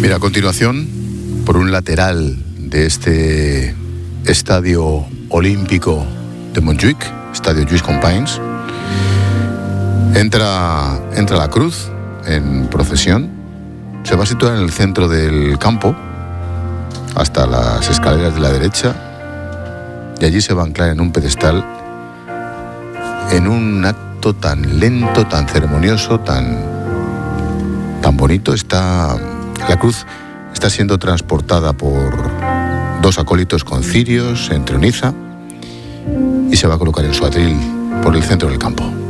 Mira, a continuación, por un lateral de este estadio olímpico de Montjuïc, estadio Lluís Companys, entra la cruz en procesión. Se va a situar en el centro del campo, hasta las escaleras de la derecha, y allí se va a anclar en un pedestal, en un acto tan lento, tan ceremonioso, tan bonito. La cruz está siendo transportada por dos acólitos con cirios, se entroniza y se va a colocar en su atril por el centro del campo.